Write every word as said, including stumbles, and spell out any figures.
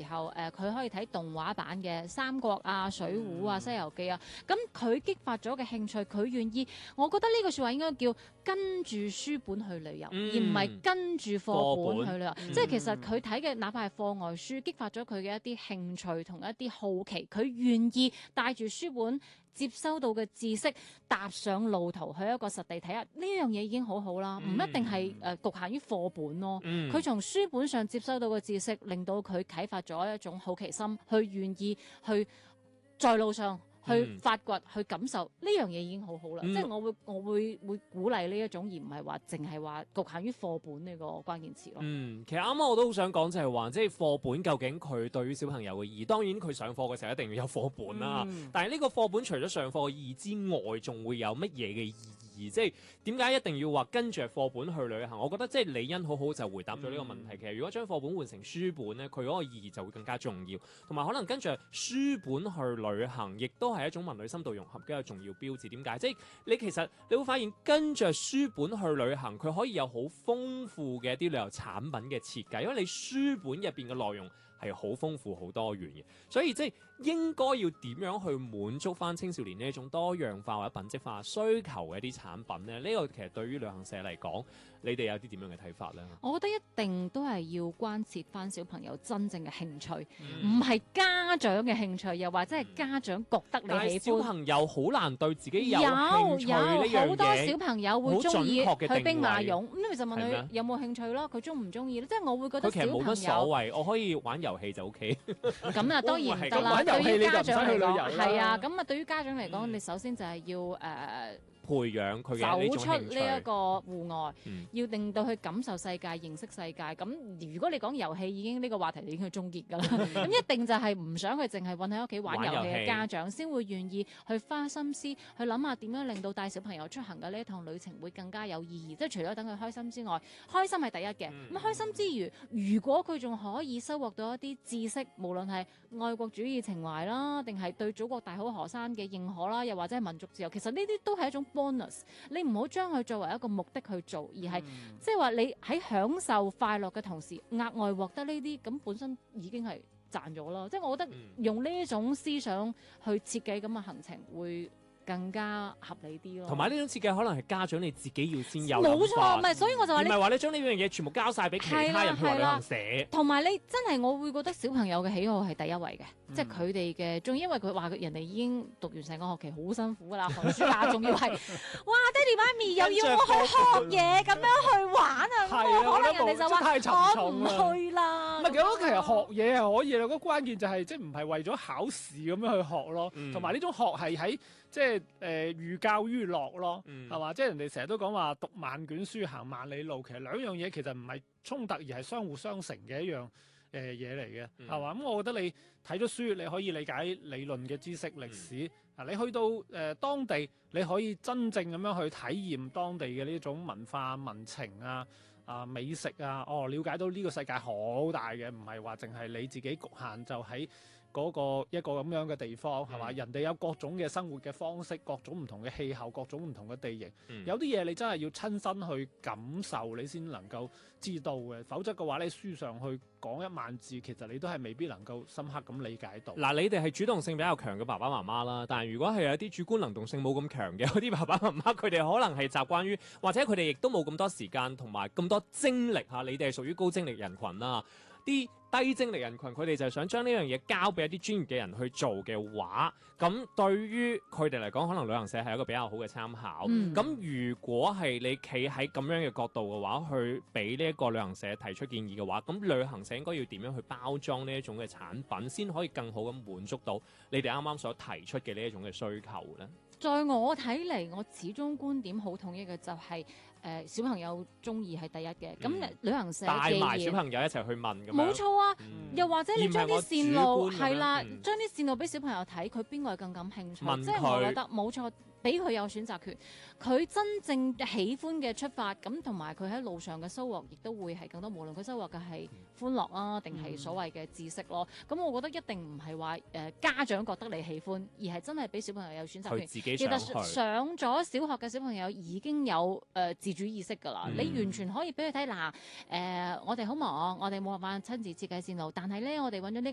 候，誒、呃、佢可以睇動畫版嘅《三國》啊、《水滸》啊、《西遊記》啊，咁佢激發咗嘅興趣，佢願意，我覺得呢個説話應該叫跟住書本去旅遊， 嗯、 而唔係跟住課本去旅遊。 本即係其實佢睇嘅，哪怕係課外書，激發咗佢嘅一啲興趣同一啲好奇，佢願意帶住書本接收到嘅知識，踏上路途去一個實地睇下，呢樣嘢已經好好啦，唔、嗯、一定係誒、呃、局限於課本咯。佢、嗯、從書本上接收到嘅知識，令到佢啟發咗一種好奇心，去願意去在路上去發掘、嗯、去感受，呢樣嘢已經好好啦。嗯、即係我會我會會鼓勵呢一種，而唔係話淨係話局限於課本呢個關鍵詞咯。 嗯，其實啱啱我都好想講就係話，即係課本究竟佢對於小朋友嘅意義，當然佢上課嘅時候一定要有課本啦。嗯、但係呢個課本除咗上課嘅意義之外，仲會有乜嘢嘅意義？即係點解一定要話跟住課本去旅行？我覺得即係李欣好好就回答咗呢個問題。嗯、其實如果將課本換成書本咧，佢嗰個意義就會更加重要。同埋可能跟住書本去旅行，亦都係一種文旅深度融合嘅一個重要標誌。點解？即係你其實你會發現跟住書本去旅行，佢可以有好豐富嘅一啲旅遊產品嘅設計，因為你書本入邊嘅內容係好豐富、好多元嘅，所以即係應該要點樣去滿足翻青少年呢一種多樣化或者品質化需求嘅一啲產品咧？呢、這個其實對於旅行社嚟講，你哋有啲點樣嘅睇法咧？我覺得一定都係要關切翻小朋友真正嘅興趣，唔係、嗯、家長嘅興趣，又或者係家長覺得你喜歡。但係小朋友好難對自己有興趣呢樣嘢。有好多小朋友會中意去兵馬俑，咁你就問佢有冇興趣咯？佢中唔中意咧？即係我會覺得小朋友佢其實冇乜所謂， 我可以玩遊戲就 O K。 咁啊，當然唔得啦。對於家長嚟講，係啊，咁啊，對於家長嚟講，嗯、你首先就係要誒。呃培養佢嘅呢種興趣， 走出呢一個戶外，嗯、要令到佢感受世界、認識世界。咁如果你講遊戲，已經呢個話題已經去終結㗎啦。咁、嗯、一定就係唔想佢淨係韞喺屋企玩遊戲嘅家長，先會願意去花心思去諗下點樣令到帶小朋友出行嘅呢一趟旅程會更加有意義。即係除咗等佢開心之外，開心係第一嘅。咁、嗯、開心之餘，如果佢仲可以收穫到一啲知識，無論係愛國主義情懷啦，定係對祖國大好河山嘅認可啦，又或者係民族自由，其實呢啲都係一種bonus，你唔好將佢作為一個目的去做，而係即係話你喺享受快樂嘅同時，額外獲得呢啲，咁本身已經係賺咗啦。即係我覺得用呢一種思想去設計咁嘅行程會更加合理啲咯， 同埋呢種設計可能係家長你自己要先有， 冇錯，唔係，所以我就話你唔係話你將呢樣嘢全部交晒俾其他人去旅行社， 同埋你真係我會覺得小朋友嘅喜好係第一位嘅，嗯、即係佢哋嘅，仲因為佢話人哋已經讀完成個學期好辛苦噶啦，寒暑假仲要係，哇，爹哋媽咪又要我去學嘢咁樣去玩啊，可能人哋就話我唔去啦。 唔係，咁其實學嘢係可以啦，個關鍵就係即係唔係為咗考試咁樣去學咯，同埋呢種學係喺即係。誒、呃、寓教於樂咯，係嘛、嗯？即係人哋成日都講話讀萬卷書行萬里路，其實兩樣嘢其實唔係衝突，而係相互相成嘅一樣誒嘢嚟嘅，係嘛？咁、嗯、我覺得你睇咗書，你可以理解理論嘅知識、歷史啊。嗯、你去到誒、呃、當地，你可以真正咁樣去體驗當地嘅呢種文化、民情啊、啊美食啊。哦，了解到呢個世界好大嘅，唔係話淨係你自己局限就喺嗰個一個咁樣嘅地方，係嘛？嗯、人哋有各種嘅生活嘅方式，各種唔同嘅氣候，各種唔同嘅地形。嗯、有啲嘢你真係要親身去感受，你先能夠知道嘅。否則嘅話，你書上去講一萬字，其實你都係未必能夠深刻咁理解到。 嗱，你哋係主動性比較強嘅爸爸媽媽啦，但係如果係有啲主觀能動性冇咁強嘅嗰啲爸爸媽媽，佢哋可能係習慣於，或者佢哋亦都冇咁多時間同埋咁多精力嚇。你哋係屬於高精力人群啦，啲低精力人群，佢哋就係想將呢樣嘢交俾一啲專業嘅人去做嘅話，咁對於佢哋嚟講，可能旅行社係一個比較好嘅參考。咁、嗯、如果係你企喺咁樣嘅角度嘅話，去俾呢一個旅行社提出建議嘅話，咁旅行社應該要點樣去包裝呢一種嘅產品，先可以更好咁滿足到你哋啱啱所提出嘅呢一種嘅需求呢？ 在我睇嚟，我始終觀點好統一嘅就係、是、誒、呃、小朋友中意係第一嘅。咁、嗯、旅行社帶埋小朋友一齊去問咁樣， 冇錯啊。嗯、又或者你將啲線路係啦， 嗯、 將啲線路俾小朋友睇，佢邊個係更感興趣？ 問他即係我覺得冇錯。俾佢有選擇權，佢真正喜歡嘅出發，咁同埋佢喺路上嘅收穫，亦都會係更多。無論佢收穫嘅係歡樂啊，定係所謂嘅知識咯。咁、嗯、我覺得一定唔係話誒家長覺得你喜歡，而係真係俾小朋友有選擇權。 自己想去。 其實上咗小學嘅小朋友已經有誒、呃、自主意識㗎啦。嗯、你完全可以俾佢睇嗱誒，我哋好忙，我哋冇辦法親自設計線路，但係咧我哋揾咗呢